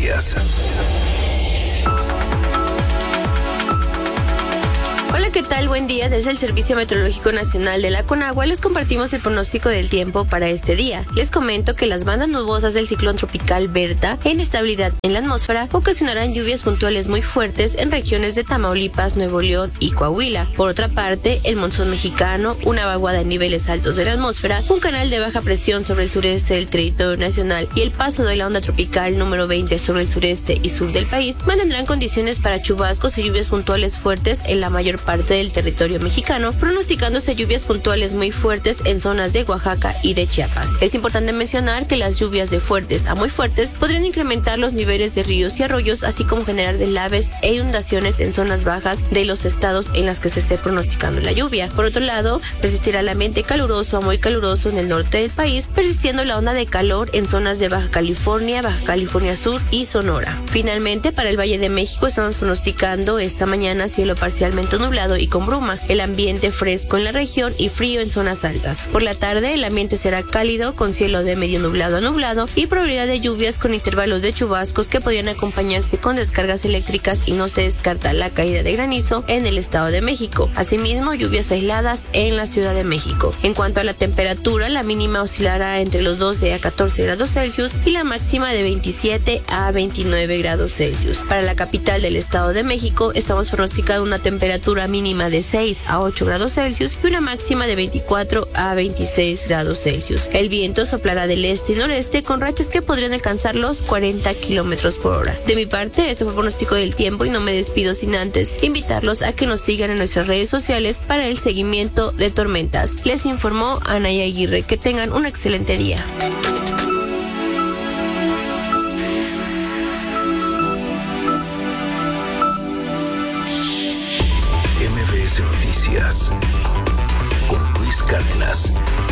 Noticias. Hola, ¿qué tal? Buen día. Desde el Servicio Meteorológico Nacional de la Conagua les compartimos el pronóstico del tiempo para este día. Les comento que las bandas nubosas del ciclón tropical Berta e inestabilidad en la atmósfera ocasionarán lluvias puntuales muy fuertes en regiones de Tamaulipas, Nuevo León y Coahuila. Por otra parte, el monzón mexicano, una vaguada en niveles altos de la atmósfera, un canal de baja presión sobre el sureste del territorio nacional y el paso de la onda tropical número 20 sobre el sureste y sur del país mantendrán condiciones para chubascos y lluvias puntuales fuertes en la mayor parte del territorio mexicano, pronosticándose lluvias puntuales muy fuertes en zonas de Oaxaca y de Chiapas. Es importante mencionar que las lluvias de fuertes a muy fuertes podrían incrementar los niveles de ríos y arroyos, así como generar deslaves e inundaciones en zonas bajas de los estados en las que se esté pronosticando la lluvia. Por otro lado, persistirá el ambiente caluroso a muy caluroso en el norte del país, persistiendo la onda de calor en zonas de Baja California Sur y Sonora. Finalmente, para el Valle de México estamos pronosticando esta mañana cielo parcialmente nublado y con bruma, el ambiente fresco en la región y frío en zonas altas. Por la tarde el ambiente será cálido con cielo de medio nublado a nublado y probabilidad de lluvias con intervalos de chubascos que podrían acompañarse con descargas eléctricas y no se descarta la caída de granizo en el Estado de México. Asimismo, lluvias aisladas en la Ciudad de México. En cuanto a la temperatura, la mínima oscilará entre los 12 a 14 grados Celsius y la máxima de 27 a 29 grados Celsius. Para la capital del Estado de México estamos pronosticando una temperatura mínima de 6 a 8 grados Celsius y una máxima de 24 a 26 grados Celsius. El viento soplará del este y noreste con rachas que podrían alcanzar los 40 kilómetros por hora. De mi parte, este fue el pronóstico del tiempo y no me despido sin antes invitarlos a que nos sigan en nuestras redes sociales para el seguimiento de tormentas. Les informó Anaya Aguirre. Que tengan un excelente día. MBS Noticias con Luis Cárdenas.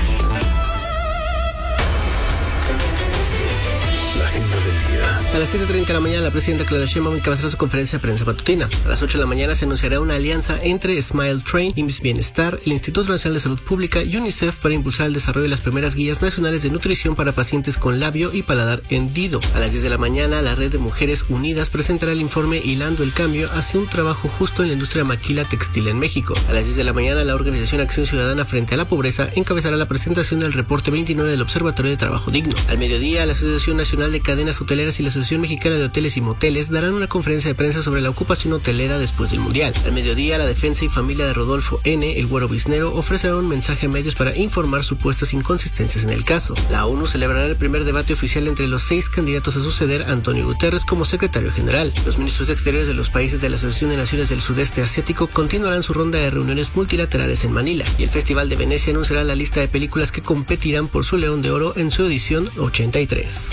La agenda del día. A las 7:30 de la mañana, la presidenta Claudia Sheinbaum encabezará su conferencia de prensa matutina. A las 8 de la mañana se anunciará una alianza entre Smile Train, IMSS Bienestar, el Instituto Nacional de Salud Pública y UNICEF para impulsar el desarrollo de las primeras guías nacionales de nutrición para pacientes con labio y paladar hendido. A las 10 de la mañana, la Red de Mujeres Unidas presentará el informe Hilando el Cambio hacia un trabajo justo en la industria maquila textil en México. A las 10 de la mañana, la organización Acción Ciudadana frente a la Pobreza encabezará la presentación del reporte 29 del Observatorio de Trabajo Digno. Al mediodía, la Asociación Nacional de Cadenas Hoteleras y la Asociación Mexicana de Hoteles y Moteles darán una conferencia de prensa sobre la ocupación hotelera después del Mundial. Al mediodía, la defensa y familia de Rodolfo N., el Güero Biznero, ofrecerá un mensaje a medios para informar supuestas inconsistencias en el caso. La ONU celebrará el primer debate oficial entre los 6 candidatos a suceder a Antonio Guterres como secretario general. Los ministros de Exteriores de los países de la Asociación de Naciones del Sudeste Asiático continuarán su ronda de reuniones multilaterales en Manila, y el Festival de Venecia anunciará la lista de películas que competirán por su León de Oro en su edición 83.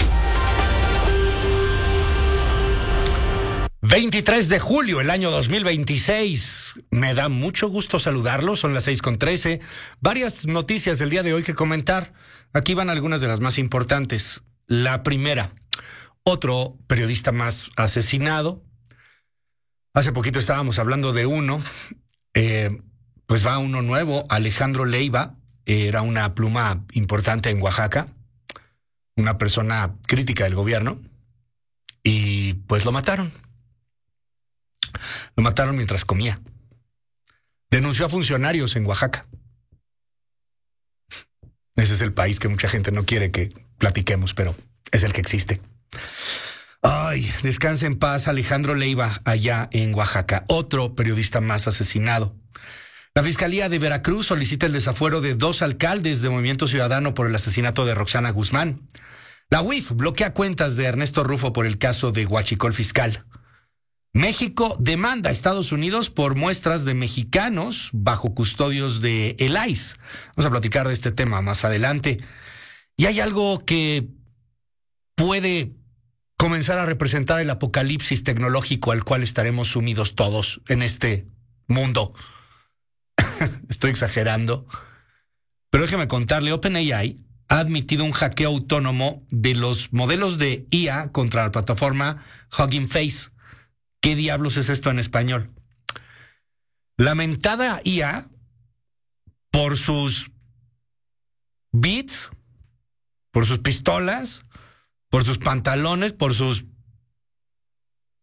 23 de julio, el año 2026. Me da mucho gusto saludarlos, son las 6:13. Varias noticias del día de hoy que comentar. Aquí van algunas de las más importantes. La primera, otro periodista más asesinado. Hace poquito estábamos hablando de uno, pues va uno nuevo, Alejandro Leiva. Era una pluma importante en Oaxaca, una persona crítica del gobierno, y pues lo mataron. Lo mataron mientras comía. Denunció a funcionarios en Oaxaca. Ese es el país que mucha gente no quiere que platiquemos, pero es el que existe. Ay, descanse en paz Alejandro Leiva allá en Oaxaca. Otro periodista más asesinado. La Fiscalía de Veracruz solicita el desafuero de 2 alcaldes de Movimiento Ciudadano por el asesinato de Roxana Guzmán. La UIF bloquea cuentas de Ernesto Rufo por el caso de Huachicol Fiscal. México demanda a Estados Unidos por muestras de mexicanos bajo custodios de el ICE. Vamos a platicar de este tema más adelante. Y hay algo que puede comenzar a representar el apocalipsis tecnológico al cual estaremos sumidos todos en este mundo. Estoy exagerando, pero déjeme contarle, OpenAI ha admitido un hackeo autónomo de los modelos de IA contra la plataforma Hugging Face. ¿Qué diablos es esto en español? La mentada IA, por sus bits, por sus pistolas, por sus pantalones, por sus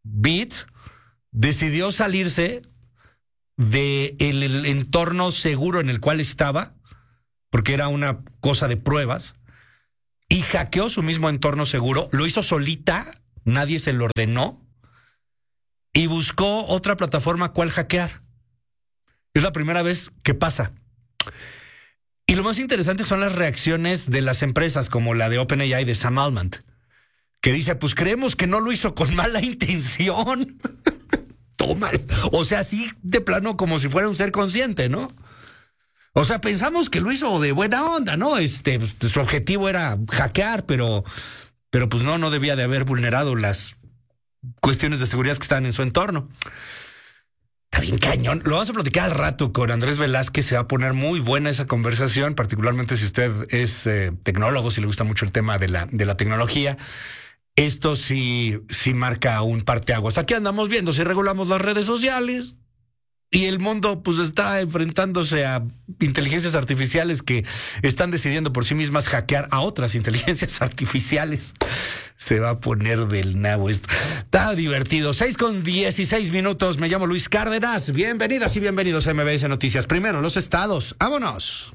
Bit decidió salirse del entorno seguro en el cual estaba, porque era una cosa de pruebas, y hackeó su mismo entorno seguro. Lo hizo solita, nadie se lo ordenó, y buscó otra plataforma cual hackear. Es la primera vez que pasa. Y lo más interesante son las reacciones de las empresas, como la de OpenAI de Sam Altman, que dice, pues creemos que no lo hizo con mala intención. Toma. O sea, sí, de plano, como si fuera un ser consciente, ¿no? O sea, pensamos que lo hizo de buena onda, ¿no? Su objetivo era hackear, pero pues no debía de haber vulnerado las cuestiones de seguridad que estaban en su entorno. Está bien cañón. Lo vamos a platicar al rato con Andrés Velázquez. Se va a poner muy buena esa conversación, particularmente si usted es tecnólogo, si le gusta mucho el tema de la tecnología. Esto sí marca un parteaguas. Aquí andamos viendo si regulamos las redes sociales y el mundo pues está enfrentándose a inteligencias artificiales que están decidiendo por sí mismas hackear a otras inteligencias artificiales. Se va a poner del nabo esto. Está divertido. 6:16. Me llamo Luis Cárdenas. Bienvenidas y bienvenidos a MBS Noticias. Primero, los estados. ¡Vámonos!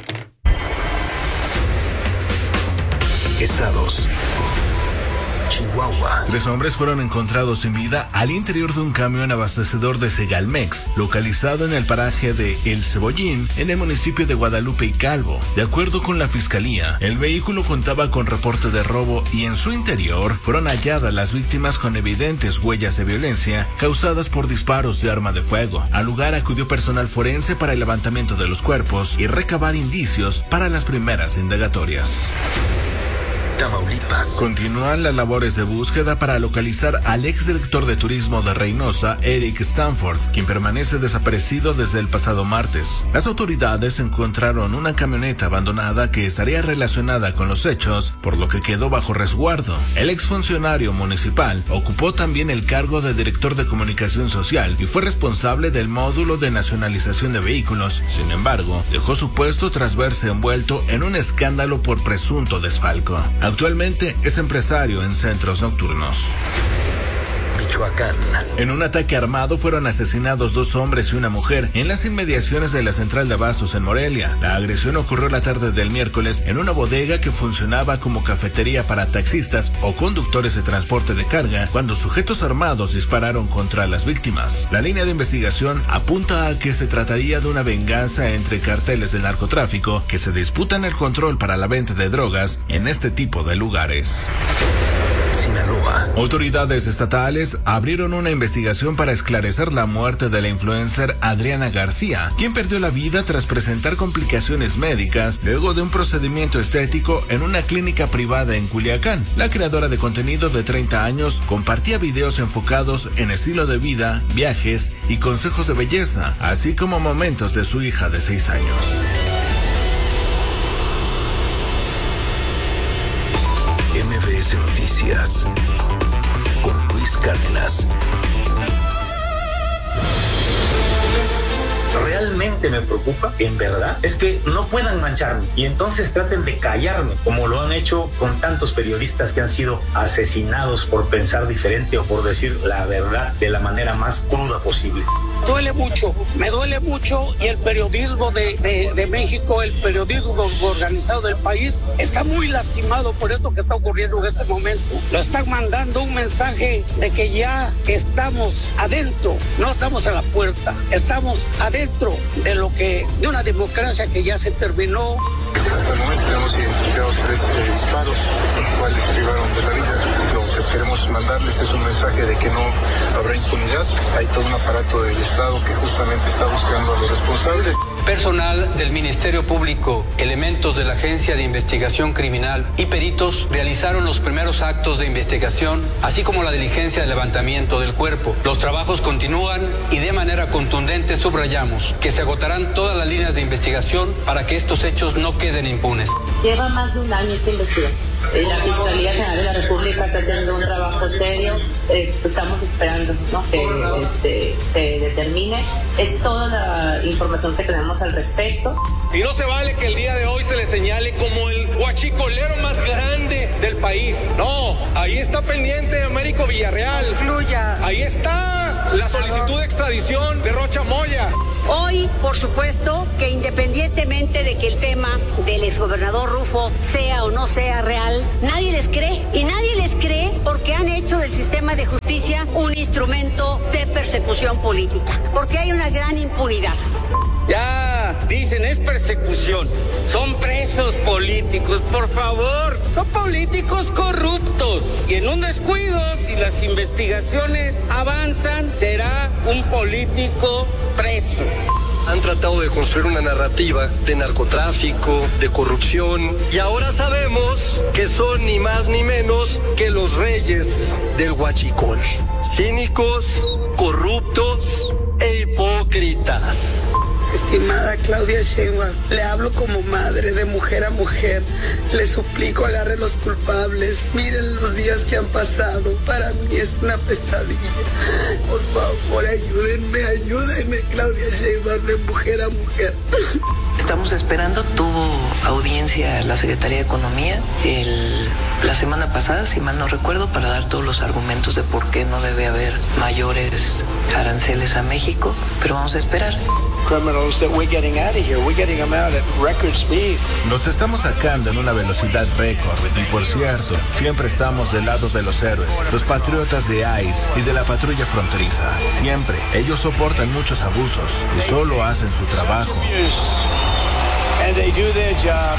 Estados. Chihuahua. 3 hombres fueron encontrados sin vida al interior de un camión abastecedor de Segalmex, localizado en el paraje de El Cebollín, en el municipio de Guadalupe y Calvo. De acuerdo con la fiscalía, el vehículo contaba con reporte de robo y en su interior fueron halladas las víctimas con evidentes huellas de violencia causadas por disparos de arma de fuego. Al lugar acudió personal forense para el levantamiento de los cuerpos y recabar indicios para las primeras indagatorias. Tamaulipas. Continúan las labores de búsqueda para localizar al exdirector de turismo de Reynosa, Eric Stanford, quien permanece desaparecido desde el pasado martes. Las autoridades encontraron una camioneta abandonada que estaría relacionada con los hechos, por lo que quedó bajo resguardo. El exfuncionario municipal ocupó también el cargo de director de comunicación social y fue responsable del módulo de nacionalización de vehículos. Sin embargo, dejó su puesto tras verse envuelto en un escándalo por presunto desfalco. Actualmente es empresario en centros nocturnos. Michoacán. En un ataque armado fueron asesinados 2 hombres y una mujer en las inmediaciones de la central de abastos en Morelia. La agresión ocurrió la tarde del miércoles en una bodega que funcionaba como cafetería para taxistas o conductores de transporte de carga, cuando sujetos armados dispararon contra las víctimas. La línea de investigación apunta a que se trataría de una venganza entre carteles del narcotráfico que se disputan el control para la venta de drogas en este tipo de lugares. Sinaloa. Autoridades estatales abrieron una investigación para esclarecer la muerte de la influencer Adriana García, quien perdió la vida tras presentar complicaciones médicas luego de un procedimiento estético en una clínica privada en Culiacán. La creadora de contenido de 30 años compartía videos enfocados en estilo de vida, viajes y consejos de belleza, así como momentos de su hija de 6 años. MBS Noticias con Luis Cárdenas. Realmente me preocupa, en verdad, es que no puedan mancharme y entonces traten de callarme, como lo han hecho con tantos periodistas que han sido asesinados por pensar diferente o por decir la verdad de la manera más cruda posible. Me duele mucho y el periodismo de México, el periodismo organizado del país está muy lastimado por esto que está ocurriendo en este momento. Lo están mandando un mensaje de que ya estamos adentro, no estamos a la puerta, estamos adentro de una democracia que ya se terminó. Hasta el momento tenemos identificados 3 disparos, los cuales privaron de la vida. Lo que queremos mandarles es un mensaje de que no habrá impunidad. Hay todo un aparato del Estado que justamente está buscando a los responsables. Personal del Ministerio Público, elementos de la Agencia de Investigación Criminal y peritos realizaron los primeros actos de investigación, así como la diligencia de levantamiento del cuerpo. Los trabajos continúan y de manera contundente subrayamos que se agotarán todas las líneas de investigación para que estos hechos no queden impunes. Lleva más de un año esta investigación. La Fiscalía General de la República está haciendo un trabajo serio. Estamos esperando, ¿no?, que se determine. Es toda la información que tenemos al respecto. Y no se vale que el día de hoy se le señale como el huachicolero más grande del país. No, ahí está pendiente Américo Villarreal. Incluya Ahí está la solicitud de extradición de Rocha Moya. Hoy, por supuesto, que independientemente de que el tema del exgobernador Rufo sea o no sea real, nadie les cree. Y nadie les cree porque han hecho del sistema de justicia un instrumento de persecución política. Porque hay una gran impunidad. Ya, dicen, es persecución. Son presos políticos, por favor. Son políticos corruptos. Y en un descuido, si las investigaciones avanzan, será un político preso. Han tratado de construir una narrativa de narcotráfico, de corrupción, y ahora sabemos que son ni más ni menos que los reyes del huachicol. Cínicos, corruptos e hipócritas. Estimada Claudia Sheinbaum, le hablo como madre, de mujer a mujer. Le suplico, agarre los culpables. Miren los días que han pasado. Para mí es una pesadilla. Por favor, ayúdenme, Claudia Sheinbaum, de mujer a mujer. Estamos esperando, tuvo audiencia la Secretaría de Economía la semana pasada, si mal no recuerdo, para dar todos los argumentos de por qué no debe haber mayores aranceles a México, pero vamos a esperar. Criminals that we're getting out of here. We're getting them out at record speed. Los estamos sacando en una velocidad récord. Y por cierto, siempre estamos del lado de los héroes, los patriotas de ICE y de la patrulla fronteriza. Siempre. Ellos soportan muchos abusos y solo hacen su trabajo. And they do their job.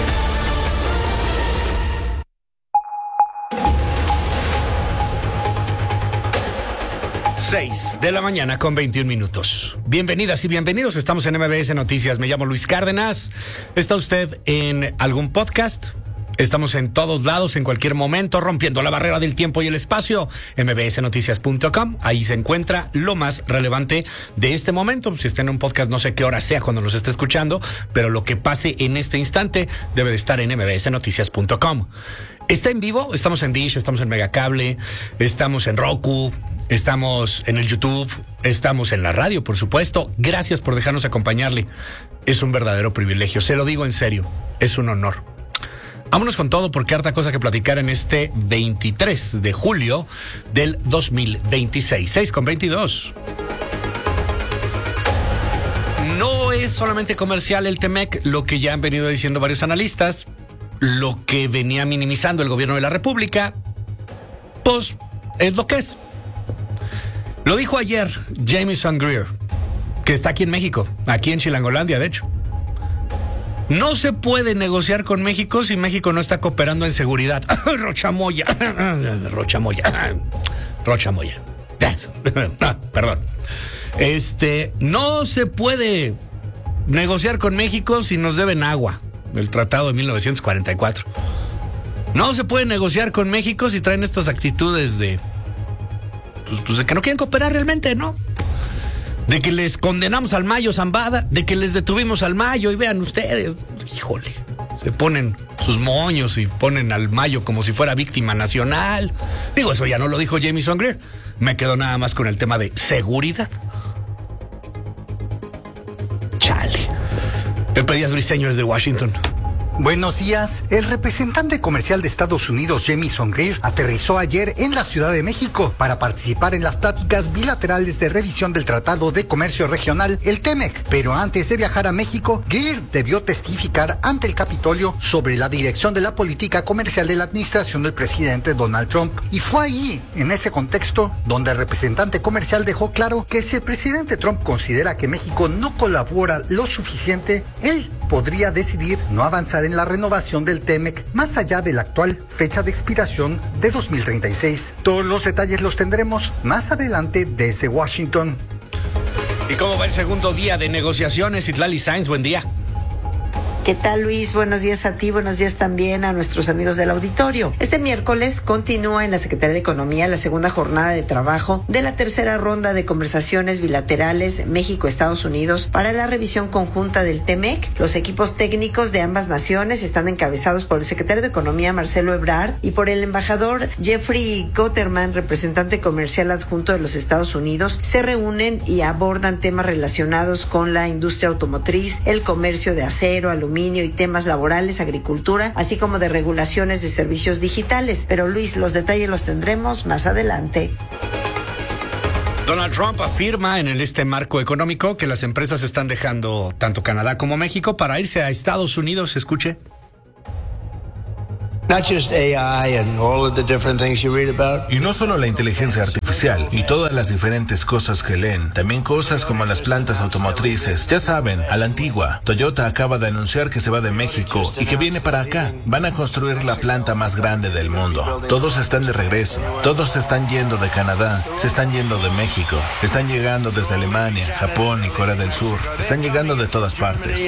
De la mañana con 21 minutos. Bienvenidas y bienvenidos. Estamos en MBS Noticias. Me llamo Luis Cárdenas. ¿Está usted en algún podcast? Estamos en todos lados, en cualquier momento, rompiendo la barrera del tiempo y el espacio. mbsnoticias.com. Ahí se encuentra lo más relevante de este momento. Si está en un podcast, no sé qué hora sea cuando los esté escuchando, pero lo que pase en este instante debe de estar en mbsnoticias.com. Está en vivo, estamos en Dish, estamos en Megacable, estamos en Roku, estamos en el YouTube, estamos en la radio, por supuesto. Gracias por dejarnos acompañarle. Es un verdadero privilegio, se lo digo en serio, es un honor. Vámonos con todo porque harta cosa que platicar en este 23 de julio del 2026. 6:22. No es solamente comercial el TEMEC, lo que ya han venido diciendo varios analistas, lo que venía minimizando el gobierno de la República, pues es lo que es. Lo dijo ayer Jamieson Greer, que está aquí en México, aquí en Chilangolandia, de hecho. No se puede negociar con México si México no está cooperando en seguridad. Rocha Moya. Perdón. No se puede negociar con México si nos deben agua. El tratado de 1944. No se puede negociar con México si traen estas actitudes de de que no quieren cooperar realmente, ¿no? De que les condenamos al Mayo Zambada, de que les detuvimos al Mayo, y vean ustedes, híjole, se ponen sus moños y ponen al Mayo como si fuera víctima nacional. Digo, eso ya no lo dijo Jamieson Greer. Me quedo nada más con el tema de seguridad. Chale. Pepe Díaz Briceño desde Washington. Buenos días. El representante comercial de Estados Unidos, Jamieson Greer, aterrizó ayer en la Ciudad de México para participar en las pláticas bilaterales de revisión del Tratado de Comercio Regional, el TEMEC. Pero antes de viajar a México, Greer debió testificar ante el Capitolio sobre la dirección de la política comercial de la administración del presidente Donald Trump. Y fue ahí, en ese contexto, donde el representante comercial dejó claro que si el presidente Trump considera que México no colabora lo suficiente, él podría decidir no avanzar en la renovación del TEMEC más allá de la actual fecha de expiración de 2036. Todos los detalles los tendremos más adelante desde Washington. ¿Y cómo va el segundo día de negociaciones? Itlali Sainz, buen día. ¿Qué tal, Luis? Buenos días a ti, buenos días también a nuestros amigos del auditorio. Este miércoles continúa en la Secretaría de Economía la segunda jornada de trabajo de la tercera ronda de conversaciones bilaterales México-Estados Unidos para la revisión conjunta del TEMEC. Los equipos técnicos de ambas naciones están encabezados por el secretario de Economía, Marcelo Ebrard, y por el embajador Jeffrey Gotterman, representante comercial adjunto de los Estados Unidos. Se reúnen y abordan temas relacionados con la industria automotriz, el comercio de acero, aluminio y temas laborales, agricultura, así como de regulaciones de servicios digitales. Pero Luis, los detalles los tendremos más adelante. Donald Trump afirma en este marco económico que las empresas están dejando tanto Canadá como México para irse a Estados Unidos. Escuche. Y no solo la inteligencia artificial y todas las diferentes cosas que leen, también cosas como las plantas automotrices. Ya saben, a la antigua, Toyota acaba de anunciar que se va de México y que viene para acá. Van a construir la planta más grande del mundo. Todos están de regreso. Todos se están yendo de Canadá, se están yendo de México. Están llegando desde Alemania, Japón y Corea del Sur. Están llegando de todas partes.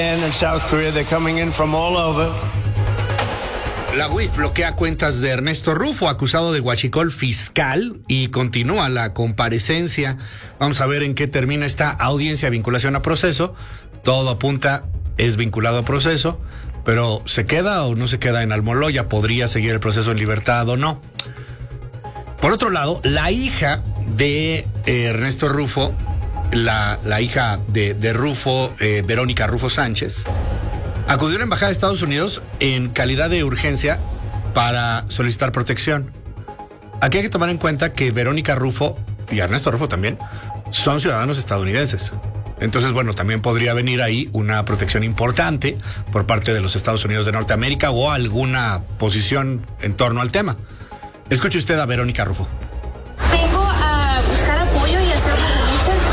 La UIF bloquea cuentas de Ernesto Rufo, acusado de huachicol fiscal, y continúa la comparecencia. Vamos a ver en qué termina esta audiencia de vinculación a proceso. Todo apunta, es vinculado a proceso, pero ¿se queda o no se queda en Almoloya? ¿Podría seguir el proceso en libertad o no? Por otro lado, la hija de Ernesto Rufo, la hija de Rufo, Verónica Rufo Sánchez, acudió a la Embajada de Estados Unidos en calidad de urgencia para solicitar protección. Aquí hay que tomar en cuenta que Verónica Rufo y Ernesto Rufo también son ciudadanos estadounidenses. Entonces, bueno, también podría venir ahí una protección importante por parte de los Estados Unidos de Norteamérica o alguna posición en torno al tema. Escuche usted a Verónica Rufo. Vengo a buscar apoyo y hacer denuncias.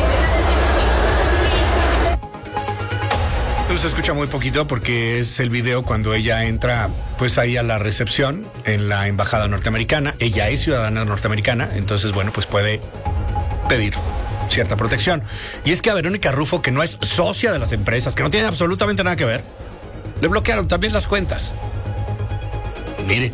Se escucha muy poquito porque es el video cuando ella entra pues ahí a la recepción en la embajada norteamericana. Ella es ciudadana norteamericana, entonces bueno, pues puede pedir cierta protección. Y es que a Verónica Rufo, que no es socia de las empresas, que no tiene absolutamente nada que ver, le bloquearon también las cuentas. Mire,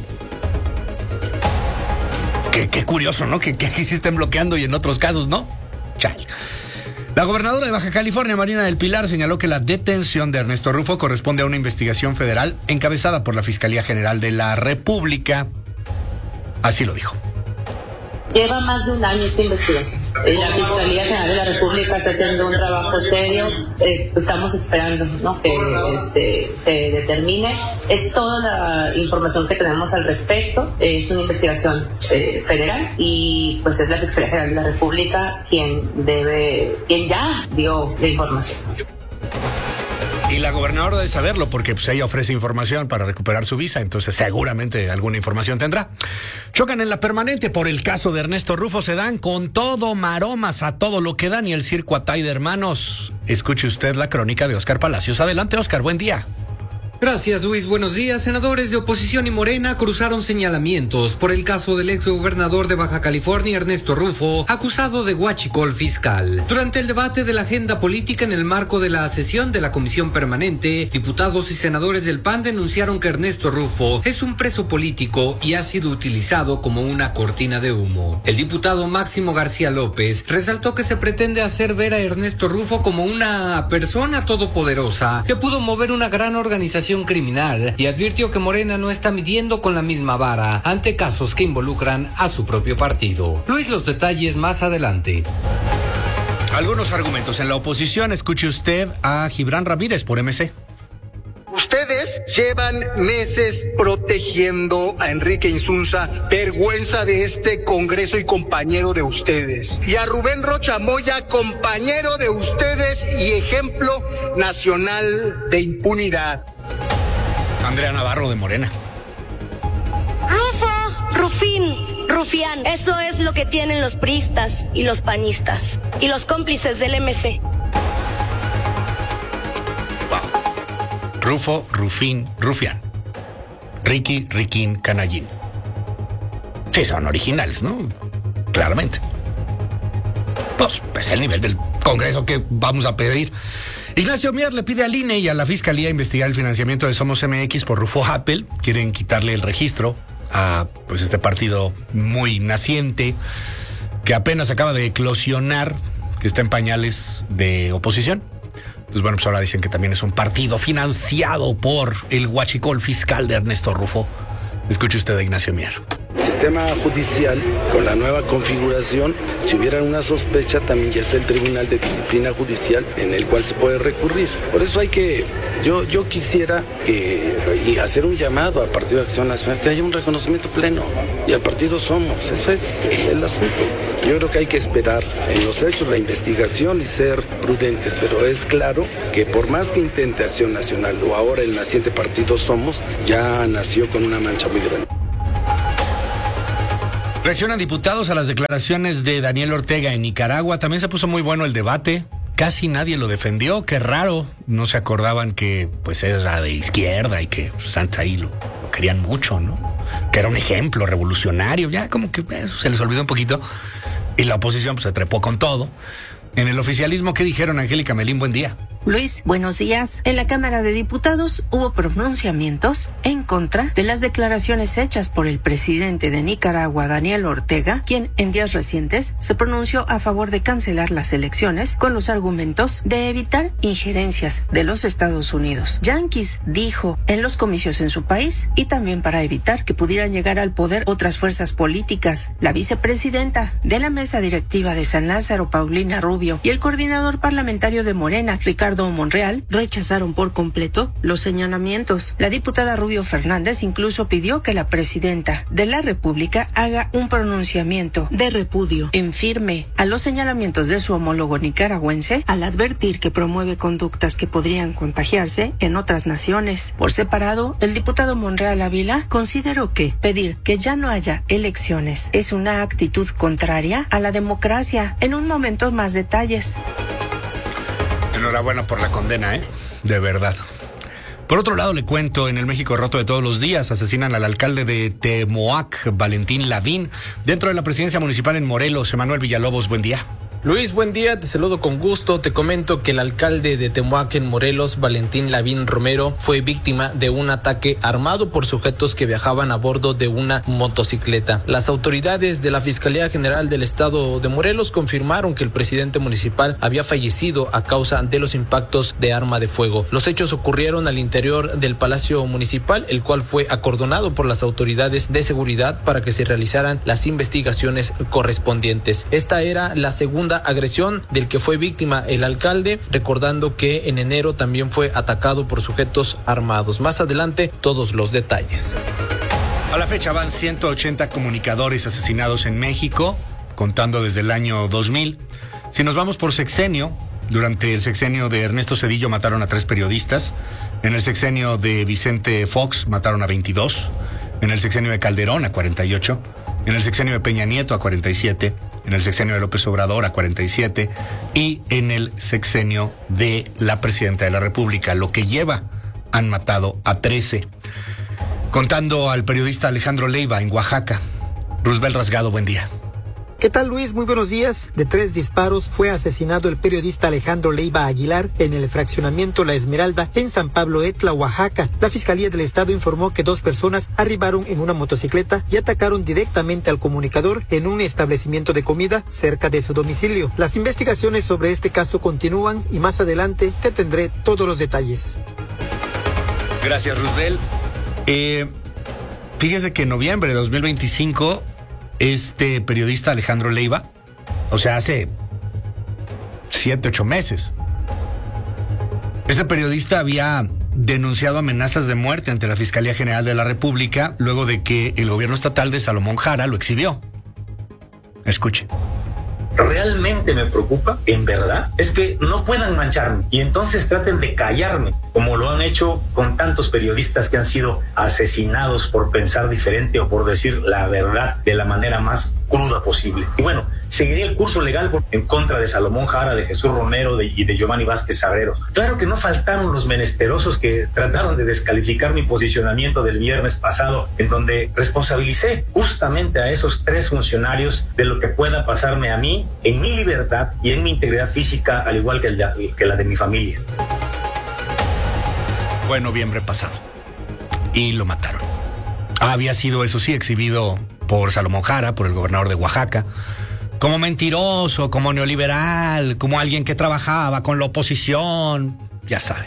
qué curioso, ¿no? Que aquí sí estén bloqueando y en otros casos no. Chale. La gobernadora de Baja California, Marina del Pilar, señaló que la detención de Ernesto Rufo corresponde a una investigación federal encabezada por la Fiscalía General de la República. Así lo dijo. Lleva más de un año esta investigación. La Fiscalía General de la República está haciendo un trabajo serio. Estamos esperando, ¿no?, que se determine. Es toda la información que tenemos al respecto. Es una investigación federal y pues es la Fiscalía General de la República quien ya dio la información. Y la gobernadora debe saberlo porque pues, ella ofrece información para recuperar su visa, entonces seguramente alguna información tendrá. Chocan en la permanente por el caso de Ernesto Rufo, se dan con todo, maromas a todo lo que dan y el circo Atay de hermanos. Escuche usted la crónica de Oscar Palacios. Adelante, Oscar, buen día. Gracias, Luis. Buenos días. Senadores de oposición y Morena cruzaron señalamientos por el caso del exgobernador de Baja California, Ernesto Rufo, acusado de huachicol fiscal. Durante el debate de la agenda política en el marco de la sesión de la Comisión Permanente, diputados y senadores del PAN denunciaron que Ernesto Rufo es un preso político y ha sido utilizado como una cortina de humo. El diputado Máximo García López resaltó que se pretende hacer ver a Ernesto Rufo como una persona todopoderosa que pudo mover una gran organización criminal y advirtió que Morena no está midiendo con la misma vara ante casos que involucran a su propio partido. Luis, los detalles más adelante. Algunos argumentos en la oposición. Escuche usted a Gibran Ramírez por MC. Ustedes llevan meses protegiendo a Enrique Insunza, vergüenza de este Congreso y compañero de ustedes. Y a Rubén Rocha Moya, compañero de ustedes y ejemplo nacional de impunidad. Andrea Navarro de Morena. Rufián, eso es lo que tienen los priistas y los panistas y los cómplices del MC. Rufo, Rufín, Rufián. Ricky, Riquín, Canallín. Sí, son originales, ¿no? Claramente. Pues es el nivel del Congreso que vamos a pedir. Ignacio Mier le pide al INE y a la Fiscalía investigar el financiamiento de Somos MX por Rufo Happel. Quieren quitarle el registro a pues este partido muy naciente que apenas acaba de eclosionar, que está en pañales de oposición. Entonces, bueno, pues ahora dicen que también es un partido financiado por el huachicol fiscal de Ernesto Rufo. Escuche usted a Ignacio Mier. Sistema judicial, con la nueva configuración, si hubiera una sospecha, también ya está el Tribunal de Disciplina Judicial en el cual se puede recurrir. Por eso yo quisiera y hacer un llamado al Partido de Acción Nacional, que haya un reconocimiento pleno, y al partido Somos, eso es el asunto. Yo creo que hay que esperar en los hechos la investigación y ser prudentes, pero es claro que por más que intente Acción Nacional o ahora el naciente partido Somos, ya nació con una mancha muy grande. Reaccionan diputados a las declaraciones de Daniel Ortega en Nicaragua. También se puso muy bueno el debate. Casi nadie lo defendió. Qué raro. No se acordaban que pues era de izquierda y que Santa ahí lo querían mucho, ¿no? Que era un ejemplo revolucionario. Ya como que eso se les olvidó un poquito. Y la oposición pues se trepó con todo. En el oficialismo, ¿qué dijeron, Angélica Melín? Buen día. Luis, buenos días. En la Cámara de Diputados hubo pronunciamientos en contra de las declaraciones hechas por el presidente de Nicaragua, Daniel Ortega, quien en días recientes se pronunció a favor de cancelar las elecciones con los argumentos de evitar injerencias de los Estados Unidos. Yanquis dijo en los comicios en su país y también para evitar que pudieran llegar al poder otras fuerzas políticas. La vicepresidenta de la mesa directiva de San Lázaro, Paulina Rubio, y el coordinador parlamentario de Morena, Ricardo Monreal, rechazaron por completo los señalamientos. La diputada Rubio Fernández incluso pidió que la presidenta de la República haga un pronunciamiento de repudio en firme a los señalamientos de su homólogo nicaragüense al advertir que promueve conductas que podrían contagiarse en otras naciones. Por separado, el diputado Monreal Ávila consideró que pedir que ya no haya elecciones es una actitud contraria a la democracia. En un momento más detalles. Enhorabuena por la condena, de verdad. Por otro lado, le cuento, en el México roto de todos los días, asesinan al alcalde de Temoac, Valentín Lavín, dentro de la presidencia municipal en Morelos. Emanuel Villalobos, buen día. Luis, buen día, te saludo con gusto. Te comento que el alcalde de Temoac en Morelos, Valentín Lavín Romero, fue víctima de un ataque armado por sujetos que viajaban a bordo de una motocicleta. Las autoridades de la Fiscalía General del Estado de Morelos confirmaron que el presidente municipal había fallecido a causa de los impactos de arma de fuego. Los hechos ocurrieron al interior del Palacio Municipal, el cual fue acordonado por las autoridades de seguridad para que se realizaran las investigaciones correspondientes. Esta era la segunda agresión del que fue víctima el alcalde, recordando que en enero también fue atacado por sujetos armados. Más adelante, todos los detalles. A la fecha van 180 comunicadores asesinados en México, contando desde el año 2000. Si nos vamos por sexenio, durante el sexenio de Ernesto Zedillo mataron a 3 periodistas, en el sexenio de Vicente Fox mataron a 22, en el sexenio de Calderón a 48, en el sexenio de Peña Nieto a 47, en el sexenio de López Obrador a 47 y en el sexenio de la presidenta de la República. Lo que lleva, han matado a 13. Contando al periodista Alejandro Leiva en Oaxaca. Roosevelt Rasgado, buen día. ¿Qué tal, Luis? Muy buenos días. De 3 disparos fue asesinado el periodista Alejandro Leiva Aguilar en el fraccionamiento La Esmeralda en San Pablo Etla, Oaxaca. La Fiscalía del Estado informó que 2 personas arribaron en una motocicleta y atacaron directamente al comunicador en un establecimiento de comida cerca de su domicilio. Las investigaciones sobre este caso continúan y más adelante te tendré todos los detalles. Gracias, Roosevelt. Fíjese que en noviembre de 2025... este periodista Alejandro Leiva, o sea, hace 7, 8 meses, este periodista había denunciado amenazas de muerte ante la Fiscalía General de la República luego de que el gobierno estatal de Salomón Jara lo exhibió. Escuche. Realmente me preocupa, en verdad, es que no puedan mancharme y entonces traten de callarme, como lo han hecho con tantos periodistas que han sido asesinados por pensar diferente o por decir la verdad de la manera más cruda posible. Y bueno, seguiría el curso legal en contra de Salomón Jara, de Jesús Romero y de Giovanni Vázquez Sabreros. Claro que no faltaron los menesterosos que trataron de descalificar mi posicionamiento del viernes pasado, en donde responsabilicé justamente a esos 3 funcionarios de lo que pueda pasarme a mí, en mi libertad y en mi integridad física, al igual que la de mi familia. Fue en noviembre pasado y lo mataron. Había sido, eso sí, exhibido por Salomón Jara, por el gobernador de Oaxaca, como mentiroso, como neoliberal, como alguien que trabajaba con la oposición, ya sabe.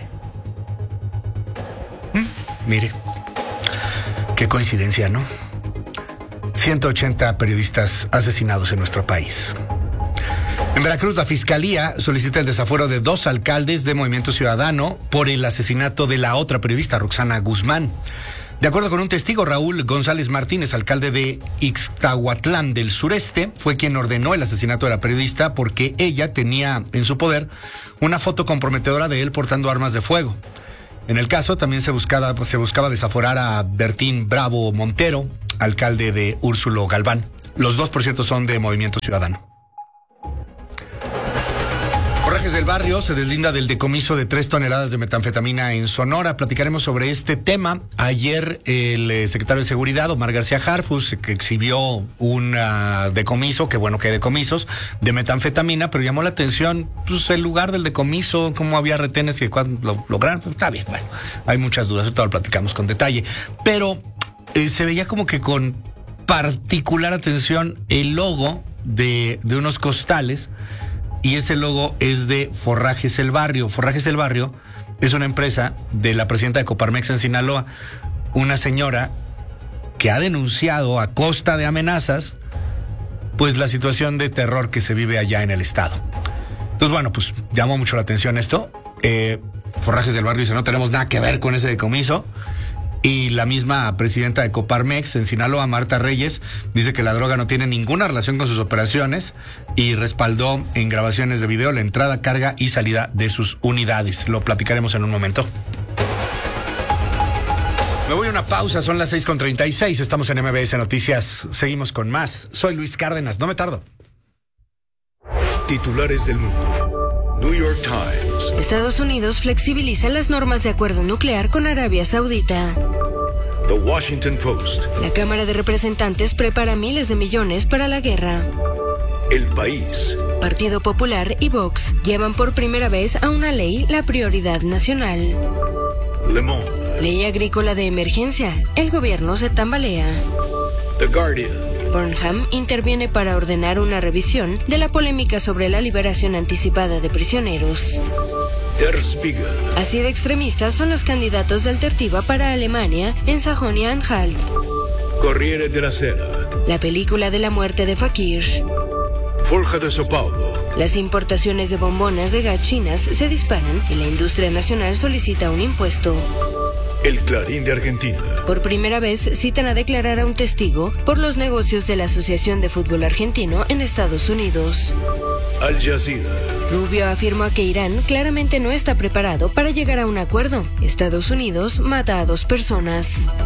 Mire, qué coincidencia, ¿no? 180 periodistas asesinados en nuestro país. En Veracruz, la Fiscalía solicita el desafuero de 2 alcaldes de Movimiento Ciudadano por el asesinato de la otra periodista, Roxana Guzmán. De acuerdo con un testigo, Raúl González Martínez, alcalde de Ixtahuatlán del Sureste, fue quien ordenó el asesinato de la periodista porque ella tenía en su poder una foto comprometedora de él portando armas de fuego. En el caso también se buscaba desaforar a Bertín Bravo Montero, alcalde de Úrsulo Galván. Los 2, por cierto, son de Movimiento Ciudadano. Forrajes del Barrio se deslinda del decomiso de 3 toneladas de metanfetamina en Sonora. Platicaremos sobre este tema. Ayer el secretario de Seguridad, Omar García Harfuch, que exhibió un decomiso, que bueno que hay decomisos, de metanfetamina, pero llamó la atención pues, el lugar del decomiso, cómo había retenes y cuándo lo lograron. Pues, está bien, bueno, hay muchas dudas, ahorita lo platicamos con detalle. Pero se veía como que con particular atención el logo de unos costales. Y ese logo es de Forrajes El Barrio. Forrajes El Barrio es una empresa de la presidenta de Coparmex en Sinaloa, una señora que ha denunciado a costa de amenazas, pues la situación de terror que se vive allá en el estado. Entonces, bueno, pues llamó mucho la atención esto. Forrajes del Barrio dice, no tenemos nada que ver con ese decomiso. Y la misma presidenta de Coparmex en Sinaloa, Marta Reyes, dice que la droga no tiene ninguna relación con sus operaciones y respaldó en grabaciones de video la entrada, carga y salida de sus unidades. Lo platicaremos en un momento. Me voy a una pausa, son las 6:36, estamos en MBS Noticias, seguimos con más. Soy Luis Cárdenas, no me tardo. Titulares del mundo. New York Times. Estados Unidos flexibiliza las normas de acuerdo nuclear con Arabia Saudita. The Washington Post. La Cámara de Representantes prepara miles de millones para la guerra. El País. Partido Popular y Vox llevan por primera vez a una ley la prioridad nacional. Le Monde. Ley agrícola de emergencia. El gobierno se tambalea. The Guardian. Burnham interviene para ordenar una revisión de la polémica sobre la liberación anticipada de prisioneros. Der Spiegel. Así de extremistas son los candidatos de alternativa para Alemania en Sajonia-Anhalt. Corriere della Sera. La película de la muerte de Fakir. Folha de São Paulo. Las importaciones de bombonas de gas chinas se disparan y la industria nacional solicita un impuesto. El Clarín de Argentina. Por primera vez citan a declarar a un testigo por los negocios de la Asociación de Fútbol Argentino en Estados Unidos. Al Jazeera. Rubio afirma que Irán claramente no está preparado para llegar a un acuerdo. Estados Unidos mata a 2 personas.